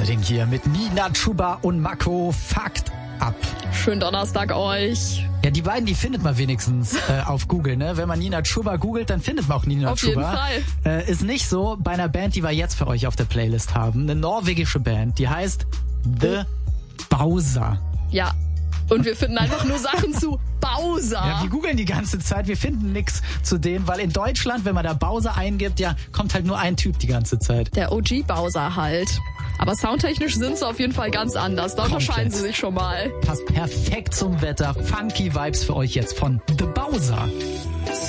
Everding hier mit Nina Chuba und Mako. Fakt ab. Schönen Donnerstag euch. Ja, die beiden, die findet man wenigstens auf Google, ne? Wenn man Nina Chuba googelt, dann findet man auch Nina Chuba. Auf jeden Fall. Ist nicht so bei einer Band, die wir jetzt für euch auf der Playlist haben. Eine norwegische Band, die heißt The Bowser. Ja, und wir finden einfach nur Sachen zu Bowser. Ja, wir googeln die ganze Zeit, wir finden nichts zu denen, weil in Deutschland, wenn man da Bowser eingibt, ja, kommt halt nur ein Typ die ganze Zeit. Der OG Bowser halt. Aber soundtechnisch sind sie auf jeden Fall ganz anders. Da unterscheiden sie sich schon mal. Passt perfekt zum Wetter. Funky Vibes für euch jetzt von The Bowser.